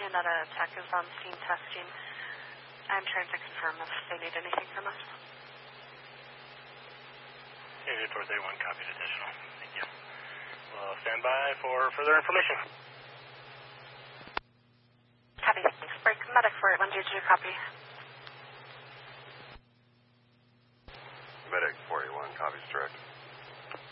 Another tech is on scene testing. I'm trying to confirm if they need anything from us. Unit 431, copies additional. Thank you. We'll stand by for further information. Copy. Break medic for 122, copy. Medic 41, copies direct.